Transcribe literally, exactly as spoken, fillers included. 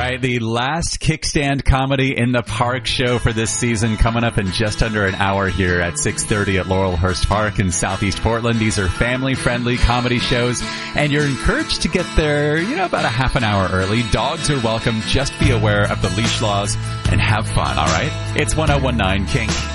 right, the last Kickstand Comedy in the Park show for this season coming up in just under an hour here at six thirty at Laurelhurst Park in Southeast Portland. These are family-friendly comedy shows, and you're encouraged to get there, you know, about a half an hour early. Dogs are welcome. Just be aware of the leash laws and have fun, all right? It's one oh one nine Kink.